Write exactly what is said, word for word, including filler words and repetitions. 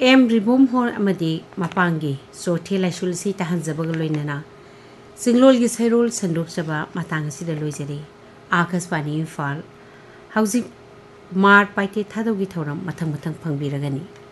M रिबोम होर अमदी मपांगी चौथे लाइसुल सी तहंजबग लोइनना सिंगलोल की सैरोल संदूप चबा मतंग असिदा लोइजरी आकाशवाणी इम्फाल हौजिक मार पाइते थादोगी थौरम मथंग मथंग फंगबिरगनी।